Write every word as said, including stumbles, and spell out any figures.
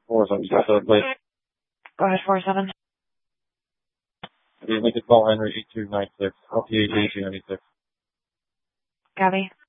four seven, you got the plate. Go ahead, four seven. Okay, Lincoln Paul Henry eight two nine six, L P H eight two ninety six. Copy.